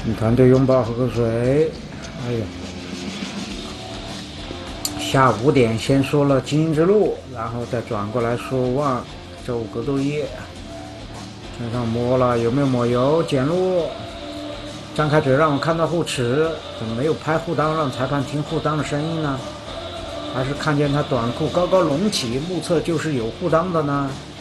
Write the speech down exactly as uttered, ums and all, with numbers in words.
团队拥抱，喝口水。哎呀，下午五点先说了精英之路，然后再转过来说望周格斗业。身上摸了，有没有抹油？检录。张开嘴让我看到护齿，怎么没有拍护裆让裁判听护裆的声音呢？还是看见他短裤高高隆起，目测就是有护裆的呢？